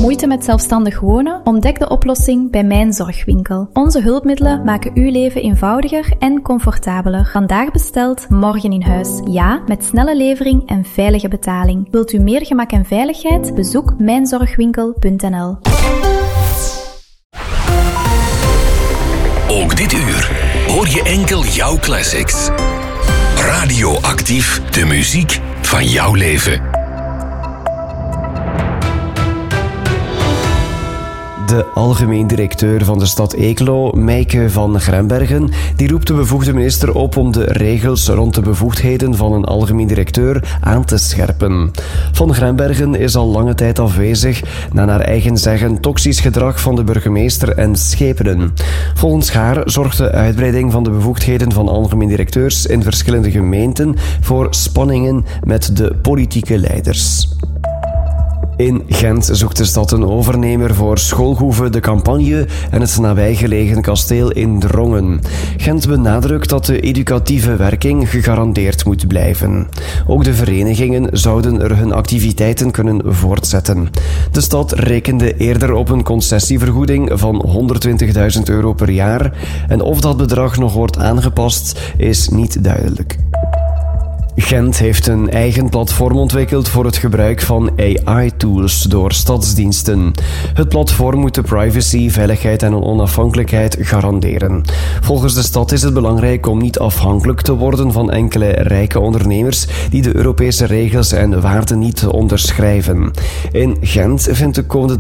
Moeite met zelfstandig wonen? Ontdek de oplossing bij Mijn Zorgwinkel. Onze hulpmiddelen maken uw leven eenvoudiger en comfortabeler. Vandaag besteld, morgen in huis. Ja, met snelle levering en veilige betaling. Wilt u meer gemak en veiligheid? Bezoek mijnzorgwinkel.nl. Ook dit uur hoor je enkel jouw classics. Radioactief, de muziek van jouw leven. De algemeen directeur van de stad Eeklo, Meike van Grenbergen, die roept de bevoegde minister op om de regels rond de bevoegdheden van een algemeen directeur aan te scherpen. Van Grenbergen is al lange tijd afwezig na naar eigen zeggen toxisch gedrag van de burgemeester en schepenen. Volgens haar zorgt de uitbreiding van de bevoegdheden van algemeen directeurs in verschillende gemeenten voor spanningen met de politieke leiders. In Gent zoekt de stad een overnemer voor Schoolhoeve de Campagne en het nabijgelegen kasteel in Drongen. Gent benadrukt dat de educatieve werking gegarandeerd moet blijven. Ook de verenigingen zouden er hun activiteiten kunnen voortzetten. De stad rekende eerder op een concessievergoeding van €120.000 per jaar en of dat bedrag nog wordt aangepast is niet duidelijk. Gent heeft een eigen platform ontwikkeld voor het gebruik van AI-tools door stadsdiensten. Het platform moet de privacy, veiligheid en onafhankelijkheid garanderen. Volgens de stad is het belangrijk om niet afhankelijk te worden van enkele rijke ondernemers die de Europese regels en waarden niet onderschrijven. In Gent vindt de komende